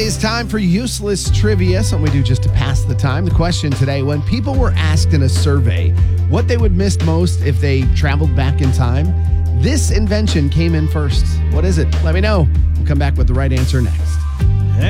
is time for useless trivia, something we do just to pass the time. The question today, when people were asked in a survey what they would miss most if they traveled back in time, this invention came in first. What is it? Let me know. We'll come back with the right answer next.